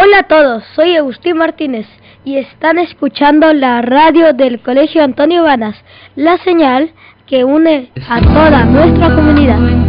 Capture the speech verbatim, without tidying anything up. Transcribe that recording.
Hola a todos, soy Agustín Martínez y están escuchando la radio del Colegio Antonio Banas, la señal que une a toda nuestra comunidad.